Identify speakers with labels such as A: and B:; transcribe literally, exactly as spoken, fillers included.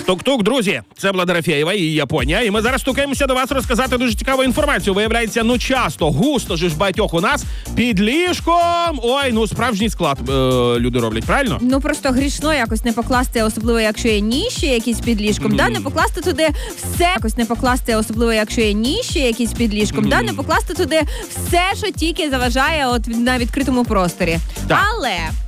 A: Тук-тук, друзі, це була Дорофєєва і Японія. І ми зараз стукаємося до вас розказати дуже цікаву інформацію. Виявляється, ну часто, густо ж багатьох у нас під ліжком. Ой, ну справжній склад е, люди роблять, правильно?
B: Ну просто грішно якось не покласти, особливо якщо є ніші якісь під ліжком, mm. да, не покласти туди все, якось не покласти, особливо якщо є ніші якісь під ліжком, mm. да, не покласти туди все, що тільки заважає от на відкритому просторі.
A: Так.
B: Але